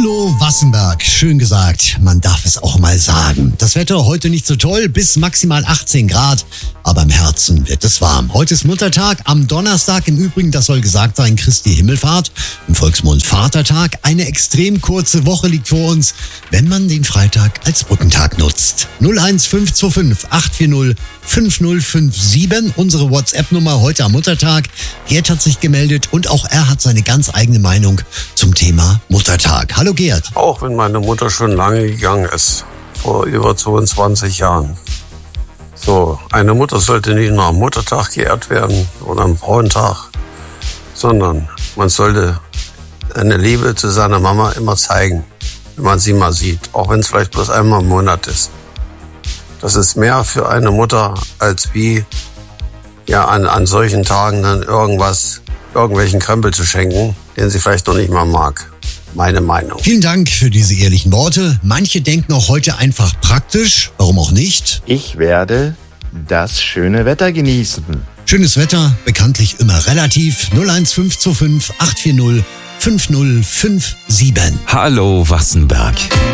Hallo Wassenberg, schön gesagt, man darf es auch mal sagen. Das Wetter heute nicht so toll, bis maximal 18 Grad, aber im Herzen wird es warm. Heute ist Muttertag, am Donnerstag im Übrigen, das soll gesagt sein, Christi Himmelfahrt, im Volksmund Vatertag. Eine extrem kurze Woche liegt vor uns, wenn man den Freitag als Brückentag nutzt. 01525 840 5057, unsere WhatsApp-Nummer heute am Muttertag. Gerd hat sich gemeldet und auch er hat seine ganz eigene Meinung zum Thema Muttertag. Hallo Gerd. Auch wenn meine Mutter schon lange gegangen ist, vor über 22 Jahren. So, eine Mutter sollte nicht nur am Muttertag geehrt werden oder am Frauentag, sondern man sollte eine Liebe zu seiner Mama immer zeigen, wenn man sie mal sieht, auch wenn es vielleicht bloß einmal im Monat ist. Das ist mehr für eine Mutter, als wie an solchen Tagen dann irgendwelchen Krempel zu schenken, den sie vielleicht noch nicht mal mag. Meine Meinung. Vielen Dank für diese ehrlichen Worte. Manche denken auch heute einfach praktisch, warum auch nicht? Ich werde das schöne Wetter genießen. Schönes Wetter, bekanntlich immer relativ. 01525 840 5057. Hallo Wassenberg.